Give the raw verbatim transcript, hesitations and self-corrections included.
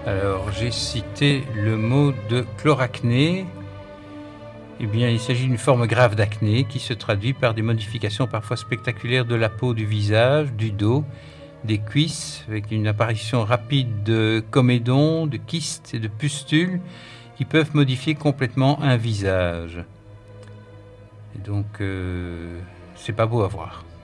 Alors, j'ai cité le mot de chloracné. Eh bien, il s'agit d'une forme grave d'acné qui se traduit par des modifications parfois spectaculaires de la peau du visage, du dos, des cuisses, avec une apparition rapide de comédons, de kystes et de pustules qui peuvent modifier complètement un visage. Et donc, euh, c'est pas beau à voir.